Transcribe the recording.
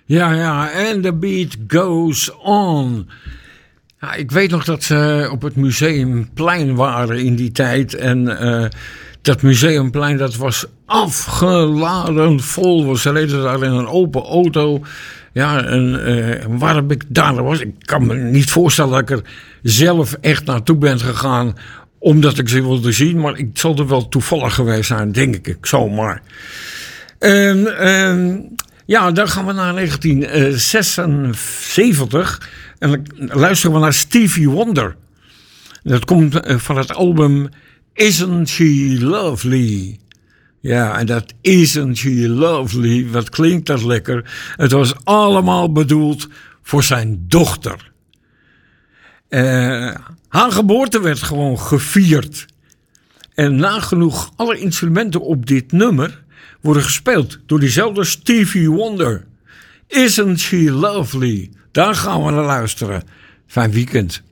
Ja, ja, and the beat goes on. Ja, ik weet nog dat ze op het Museumplein waren in die tijd. En dat Museumplein, dat was afgeladen vol. Ze reden daar in een open auto. Ja, en waarom ik daar was, ik kan me niet voorstellen dat ik er zelf echt naartoe ben gegaan, omdat ik ze wilde zien. Maar ik zal er wel toevallig geweest zijn, denk ik zomaar. Ja, dan gaan we naar 1976. En dan luisteren we naar Stevie Wonder. Dat komt van het album Isn't She Lovely? Ja, en dat Isn't She Lovely, wat klinkt dat lekker. Het was allemaal bedoeld voor zijn dochter. Haar geboorte werd gewoon gevierd. En nagenoeg alle instrumenten op dit nummer worden gespeeld door diezelfde Stevie Wonder. Isn't She Lovely? Daar gaan we naar luisteren. Fijn weekend.